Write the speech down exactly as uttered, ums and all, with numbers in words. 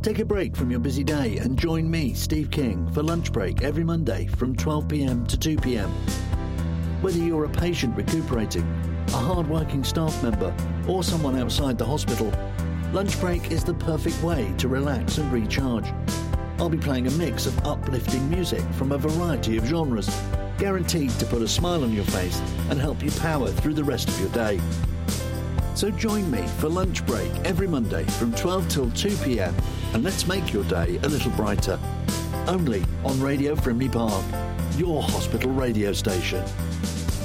Take a break from your busy day and join me, Steve King, for Lunch Break every Monday from twelve p.m. to two p.m. Whether you're a patient recuperating, a hard-working staff member, or someone outside the hospital, Lunch Break is the perfect way to relax and recharge. I'll be playing a mix of uplifting music from a variety of genres, guaranteed to put a smile on your face and help you power through the rest of your day. So join me for Lunch Break every Monday from twelve till two p.m. and let's make your day a little brighter. Only on Radio Frimley Park, your hospital radio station.